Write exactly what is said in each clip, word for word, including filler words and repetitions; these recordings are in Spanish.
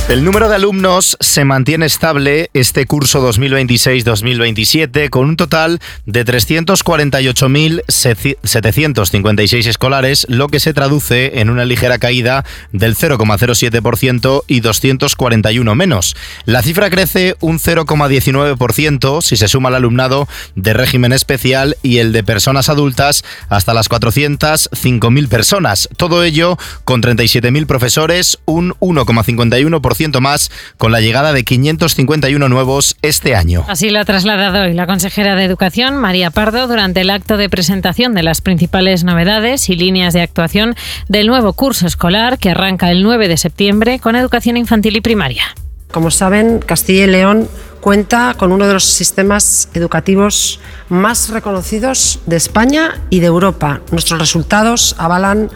El número de alumnos se mantiene estable este curso dos mil veintiséis dos mil veintisiete con un total de trescientos cuarenta y ocho mil setecientos cincuenta y seis escolares, lo que se traduce en una ligera caída del cero coma cero siete por ciento y doscientos cuarenta y uno menos. La cifra crece un cero coma diecinueve por ciento si se suma el alumnado de régimen especial y el de personas adultas hasta las cuatrocientas cinco mil personas. Todo ello con treinta y siete mil profesores, un uno coma cincuenta y uno por ciento más con la llegada de quinientos cincuenta y uno nuevos este año. Así lo ha trasladado hoy la consejera de Educación, María Pardo, durante el acto de presentación de las principales novedades y líneas de actuación del nuevo curso escolar que arranca el nueve de septiembre con educación infantil y primaria. Como saben, Castilla y León cuenta con uno de los sistemas educativos más reconocidos de España y de Europa. Nuestros resultados avalan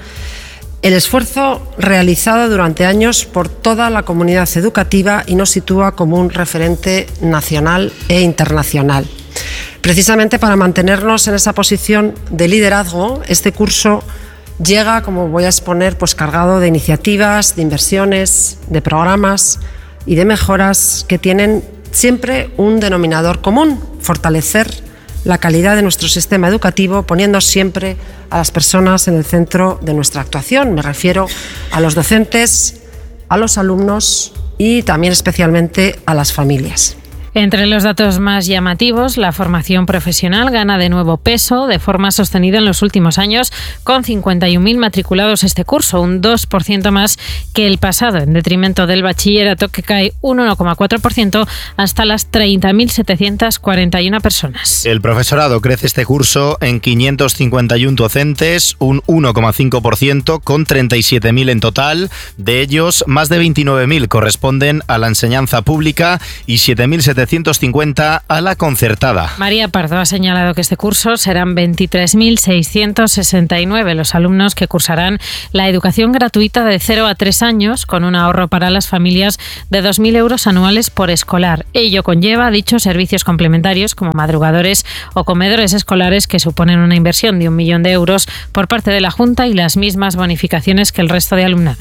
el esfuerzo realizado durante años por toda la comunidad educativa y nos sitúa como un referente nacional e internacional. Precisamente para mantenernos en esa posición de liderazgo, este curso llega, como voy a exponer, pues cargado de iniciativas, de inversiones, de programas y de mejoras que tienen siempre un denominador común: fortalecer la calidad de nuestro sistema educativo, poniendo siempre a las personas en el centro de nuestra actuación. Me refiero a los docentes, a los alumnos y también especialmente a las familias. Entre los datos más llamativos, la formación profesional gana de nuevo peso de forma sostenida en los últimos años, con cincuenta y un mil matriculados este curso, un dos por ciento más que el pasado, en detrimento del bachillerato, que cae un uno coma cuatro por ciento hasta las treinta mil setecientas cuarenta y una personas. El profesorado crece este curso en quinientos cincuenta y uno docentes, un uno coma cinco por ciento, con treinta y siete mil en total. De ellos, más de veintinueve mil corresponden a la enseñanza pública y siete mil setecientos cincuenta a la concertada. María Pardo ha señalado que este curso serán veintitrés mil seiscientos sesenta y nueve los alumnos que cursarán la educación gratuita de cero a tres años, con un ahorro para las familias de dos mil euros anuales por escolar. Ello conlleva dichos servicios complementarios como madrugadores o comedores escolares, que suponen una inversión de un millón de euros por parte de la Junta y las mismas bonificaciones que el resto de alumnado.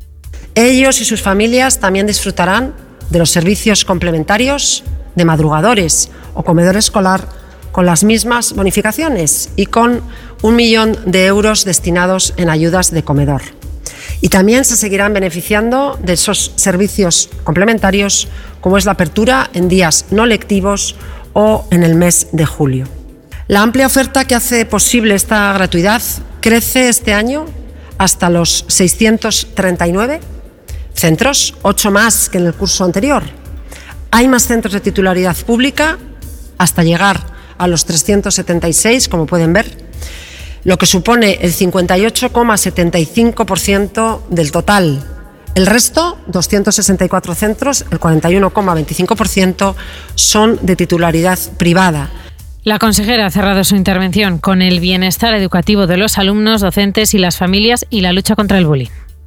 Ellos y sus familias también disfrutarán de los servicios complementarios de madrugadores o comedor escolar con las mismas bonificaciones y con un millón de euros destinados en ayudas de comedor. Y también se seguirán beneficiando de esos servicios complementarios, como es la apertura en días no lectivos o en el mes de julio. La amplia oferta que hace posible esta gratuidad crece este año hasta los seiscientos treinta y nueve centros, ocho más que en el curso anterior. Hay más centros de titularidad pública hasta llegar a los trescientos setenta y seis, como pueden ver, lo que supone el cincuenta y ocho coma setenta y cinco por ciento del total. El resto, doscientos sesenta y cuatro centros, el cuarenta y uno coma veinticinco por ciento, son de titularidad privada. La consejera ha cerrado su intervención con el bienestar educativo de los alumnos, docentes y las familias y la lucha contra el bullying.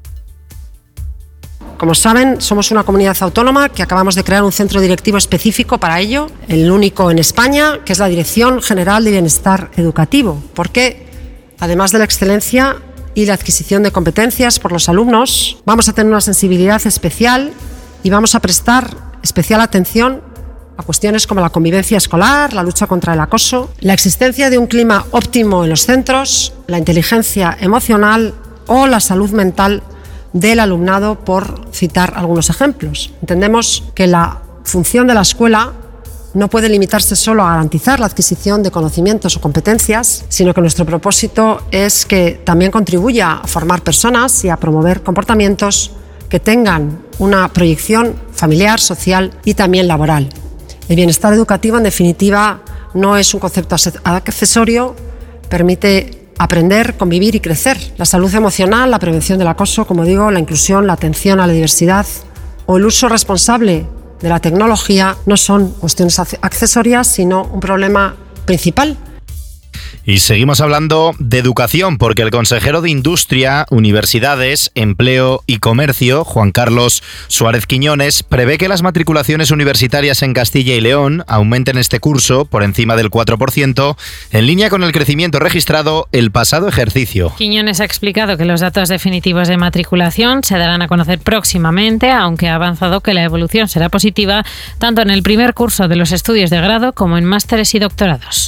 Como saben, somos una comunidad autónoma que acabamos de crear un centro directivo específico para ello, el único en España, que es la Dirección General de Bienestar Educativo, porque además de la excelencia y la adquisición de competencias por los alumnos, vamos a tener una sensibilidad especial y vamos a prestar especial atención a cuestiones como la convivencia escolar, la lucha contra el acoso, la existencia de un clima óptimo en los centros, la inteligencia emocional o la salud mental del alumnado, por citar algunos ejemplos. Entendemos que la función de la escuela no puede limitarse solo a garantizar la adquisición de conocimientos o competencias, sino que nuestro propósito es que también contribuya a formar personas y a promover comportamientos que tengan una proyección familiar, social y también laboral. El bienestar educativo, en definitiva, no es un concepto accesorio, permite aprender, convivir y crecer. La salud emocional, la prevención del acoso, como digo, la inclusión, la atención a la diversidad o el uso responsable de la tecnología no son cuestiones accesorias, sino un problema principal. Y seguimos hablando de educación, porque el consejero de Industria, Universidades, Empleo y Comercio, Juan Carlos Suárez Quiñones, prevé que las matriculaciones universitarias en Castilla y León aumenten este curso por encima del cuatro por ciento, en línea con el crecimiento registrado el pasado ejercicio. Quiñones ha explicado que los datos definitivos de matriculación se darán a conocer próximamente, aunque ha avanzado que la evolución será positiva tanto en el primer curso de los estudios de grado como en másteres y doctorados.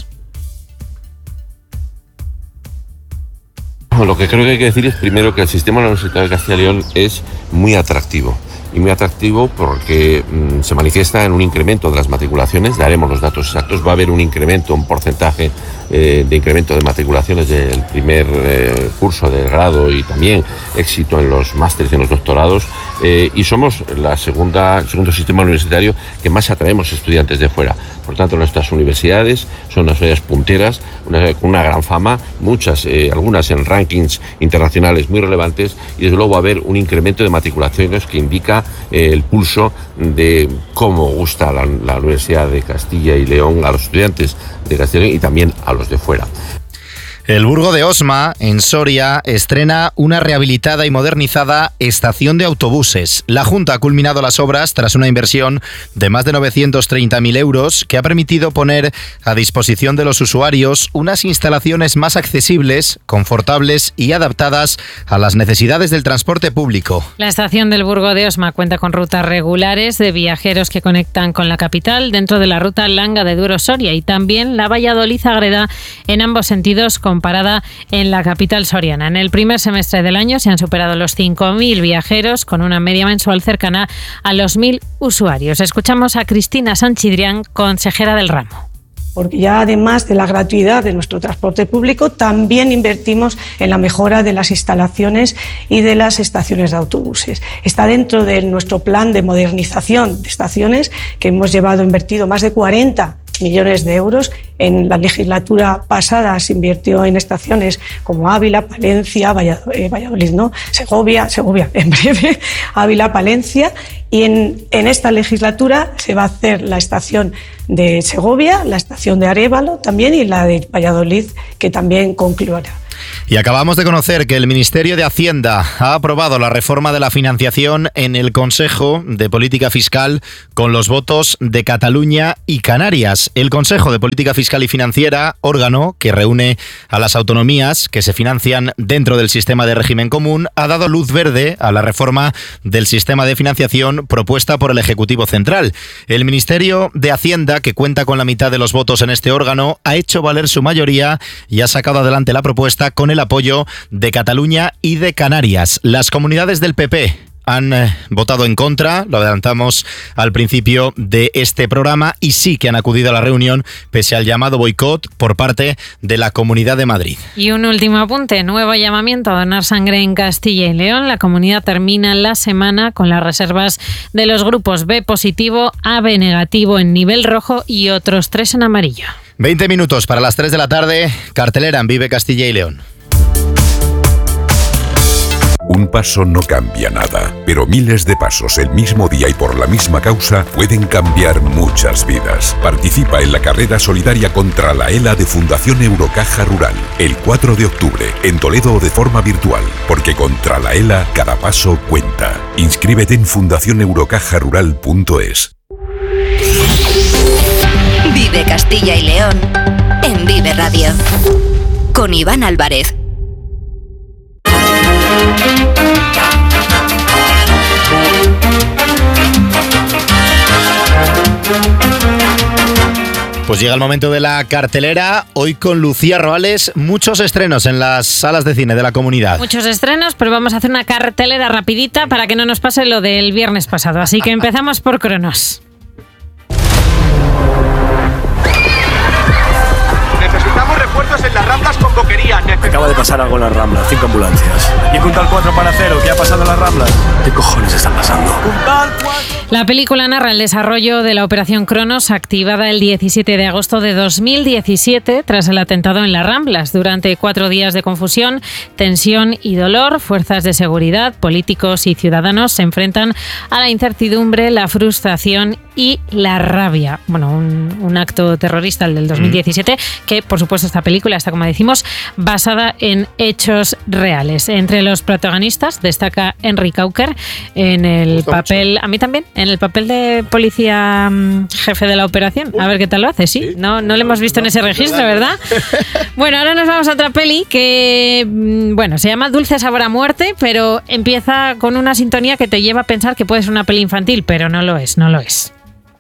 Lo que creo que hay que decir es primero que el sistema universitario de Castilla y León es muy atractivo. Y muy atractivo porque mmm, se manifiesta en un incremento de las matriculaciones. Daremos los datos exactos. Va a haber un incremento, un porcentaje eh, de incremento de matriculaciones del primer eh, curso de grado y también éxito en los másteres y en los doctorados. Eh, y somos la segunda, el segundo sistema universitario que más atraemos estudiantes de fuera. Por tanto, nuestras universidades son unas universidades punteras, una, con una gran fama, muchas, eh, algunas en rankings internacionales muy relevantes, y desde luego va a haber un incremento de matriculaciones que indica eh, el pulso de cómo gusta la, la Universidad de Castilla y León a los estudiantes de Castilla y León y también a los de fuera. El Burgo de Osma, en Soria, estrena una rehabilitada y modernizada estación de autobuses. La Junta ha culminado las obras tras una inversión de más de novecientos treinta mil euros que ha permitido poner a disposición de los usuarios unas instalaciones más accesibles, confortables y adaptadas a las necesidades del transporte público. La estación del Burgo de Osma cuenta con rutas regulares de viajeros que conectan con la capital dentro de la ruta Langa de Duero-Soria y también la Valladolid-Ágreda en ambos sentidos con parada en la capital soriana. En el primer semestre del año se han superado los cinco mil viajeros con una media mensual cercana a los mil usuarios. Escuchamos a Cristina Sanchidrián, consejera del ramo. Porque ya además de la gratuidad de nuestro transporte público, también invertimos en la mejora de las instalaciones y de las estaciones de autobuses. Está dentro de nuestro plan de modernización de estaciones que hemos llevado invertido más de cuarenta millones de euros. En la legislatura pasada se invirtió en estaciones como Ávila, Palencia, Valladolid, eh, Valladolid no, Segovia, Segovia en breve, Ávila, Palencia, y en, en esta legislatura se va a hacer la estación de Segovia, la estación de Arévalo también y la de Valladolid, que también concluirá. Y acabamos de conocer que el Ministerio de Hacienda ha aprobado la reforma de la financiación en el Consejo de Política Fiscal con los votos de Cataluña y Canarias. El Consejo de Política Fiscal y Financiera, órgano que reúne a las autonomías que se financian dentro del sistema de régimen común, ha dado luz verde a la reforma del sistema de financiación propuesta por el Ejecutivo Central. El Ministerio de Hacienda, que cuenta con la mitad de los votos en este órgano, ha hecho valer su mayoría y ha sacado adelante la propuesta con el apoyo de Cataluña y de Canarias. Las comunidades del P P han eh, votado en contra, lo adelantamos al principio de este programa, y sí que han acudido a la reunión pese al llamado boicot por parte de la Comunidad de Madrid. Y un último apunte, nuevo llamamiento a donar sangre en Castilla y León. La comunidad termina la semana con las reservas de los grupos B positivo, A B negativo en nivel rojo y otros tres en amarillo. veinte minutos para las tres de la tarde, cartelera en Vive Castilla y León. Un paso no cambia nada, pero miles de pasos el mismo día y por la misma causa pueden cambiar muchas vidas. Participa en la carrera solidaria contra la ELA de Fundación Eurocaja Rural, el cuatro de octubre, en Toledo o de forma virtual, porque contra la ELA cada paso cuenta. Inscríbete en fundación eurocaja rural punto es. Vive Castilla y León en Vive Radio con Iván Álvarez. Pues llega el momento de la cartelera, hoy con Lucía Roales, muchos estrenos en las salas de cine de la comunidad. Muchos estrenos, pero vamos a hacer una cartelera rapidita para que no nos pase lo del viernes pasado, así que empezamos por Cronos. Necesitamos refuerzos en las Ramblas con boquería. Necesitamos... Acaba de pasar algo en las Ramblas, cinco ambulancias. Y un tal cuatro para cero, ¿qué ha pasado en las Ramblas? ¿Qué cojones está pasando? Un tal cuatro... La película narra el desarrollo de la Operación Cronos, activada el diecisiete de agosto de dos mil diecisiete tras el atentado en las Ramblas. Durante cuatro días de confusión, tensión y dolor, fuerzas de seguridad, políticos y ciudadanos se enfrentan a la incertidumbre, la frustración y la rabia. Bueno, un, un acto terrorista, el del dos mil diecisiete, que por supuesto esta película película está, como decimos, basada en hechos reales. Entre los protagonistas destaca Henry Cauker en el papel, mucho. a mí también, en el papel de policía jefe de la operación. A ver qué tal lo hace, ¿sí? No, no lo hemos visto no, en ese registro, ¿verdad? Bueno, ahora nos vamos a otra peli que, bueno, se llama Dulce sabor a muerte, pero empieza con una sintonía que te lleva a pensar que puede ser una peli infantil, pero no lo es, no lo es.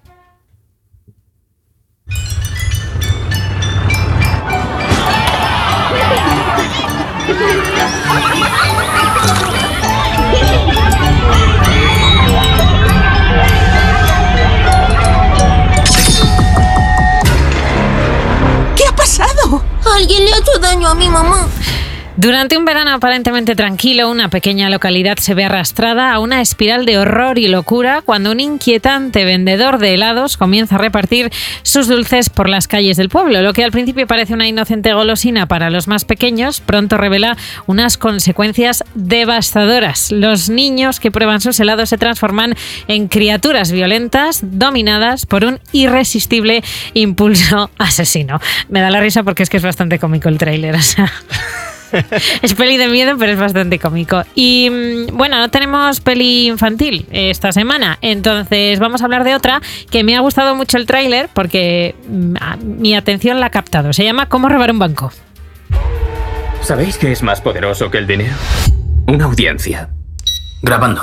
¿Qué ha pasado? Alguien le ha hecho daño a mi mamá. Durante un verano aparentemente tranquilo, una pequeña localidad se ve arrastrada a una espiral de horror y locura cuando un inquietante vendedor de helados comienza a repartir sus dulces por las calles del pueblo. Lo que al principio parece una inocente golosina para los más pequeños, pronto revela unas consecuencias devastadoras. Los niños que prueban sus helados se transforman en criaturas violentas dominadas por un irresistible impulso asesino. Me da la risa porque es que es bastante cómico el tráiler, o sea... Es peli de miedo, pero es bastante cómico. Y bueno, no tenemos peli infantil esta semana, entonces vamos a hablar de otra que me ha gustado mucho el tráiler porque mi atención la ha captado. Se llama Cómo robar un banco. ¿Sabéis qué es más poderoso que el dinero? Una audiencia. Grabando.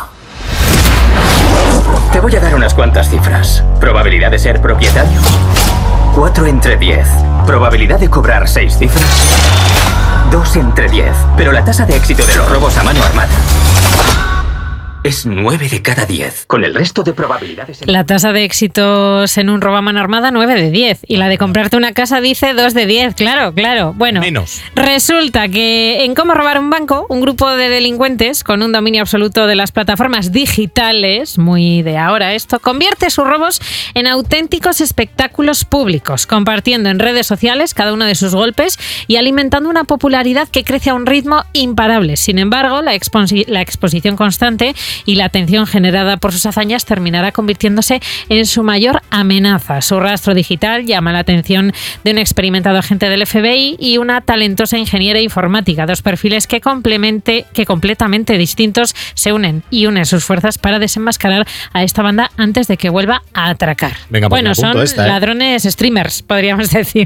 Te voy a dar unas cuantas cifras. Probabilidad de ser propietario. cuatro entre diez. Probabilidad de cobrar seis cifras. dos entre diez, pero la tasa de éxito de los robos a mano armada es nueve de cada diez, con el resto de probabilidades... En... La tasa de éxitos en un robo a mano armada, nueve de diez, y la de comprarte una casa dice dos de diez, claro, claro. Bueno, menos. Resulta que en Cómo robar un banco, un grupo de delincuentes con un dominio absoluto de las plataformas digitales, muy de ahora esto, convierte sus robos en auténticos espectáculos públicos, compartiendo en redes sociales cada uno de sus golpes y alimentando una popularidad que crece a un ritmo imparable. Sin embargo, la, exposi- la exposición constante y la atención generada por sus hazañas terminará convirtiéndose en su mayor amenaza. Su rastro digital llama la atención de un experimentado agente del F B I y una talentosa ingeniera informática, dos perfiles que, complemente, que completamente distintos se unen y unen sus fuerzas para desenmascarar a esta banda antes de que vuelva a atracar. Venga, pues bueno, son esta, ¿eh? ladrones streamers, podríamos decir.